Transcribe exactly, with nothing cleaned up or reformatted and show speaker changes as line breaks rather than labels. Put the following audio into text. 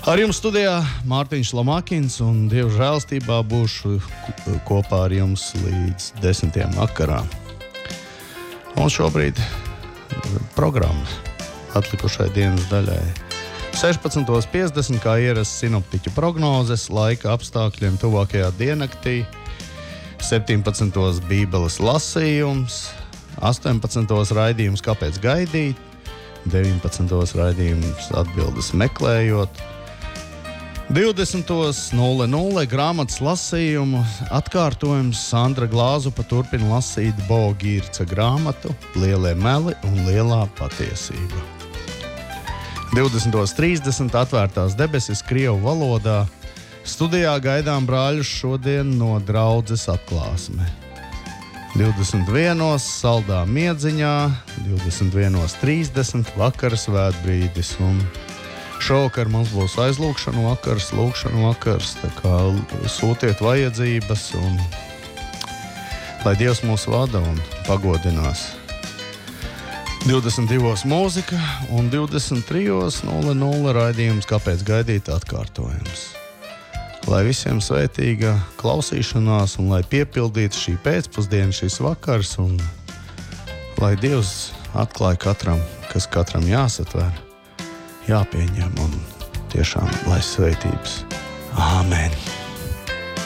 Ar jums studijā Mārtiņš Lamakins un Dieva žēlstībā būšu kopā ar jums līdz desmitiem vakarā. Un šobrīd programma atlikušai dienas daļai. sešpadsmitos piecdesmit kā ierasts sinoptiķu prognozes, laika apstākļiem tuvākajā diennaktī, septiņpadsmitos bībeles lasījums, astoņpadsmitos raidījums Kāpēc gaidīt, deviņpadsmitos raidījums Atbildes meklējot, divdesmitos nulle nulle grāmatas lasījumu atkārtojums Sandra Glāzupa turpina lasīt Bo Gīrca grāmatu Lielie meli un lielā patiesība. divdesmitos trīsdesmit atvērtās debesis krievu valodā. Studijā gaidām brāļus šodien no draudzes Atklāsme. divdesmit vienos saldā miedziņā, divdesmit vienos trīsdesmit vakara svētbrīdis un šovakar mums būs aizlūgšanu vakars, lūgšanu vakars, tā kā sūtiet vajadzības un lai Dievs mūs vada un pagodinās. divdesmit divos mūzika un divdesmit trijos nulle nulle raidījums Kāpēc gaidīt atkārtojums. Lai visiem svētīga klausīšanās un lai piepildītu šī pēcpusdiena, šis vakars un lai Dievs atklāja katram, kas katram jāsatver, jāpieņem un tiešām lai svētības. Āmen!